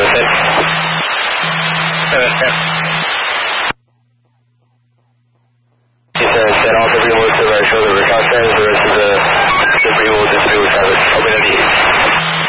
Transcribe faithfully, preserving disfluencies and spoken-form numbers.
it. seven ten. He said, set all the remote to the right shoulder, recall stands, the rest of the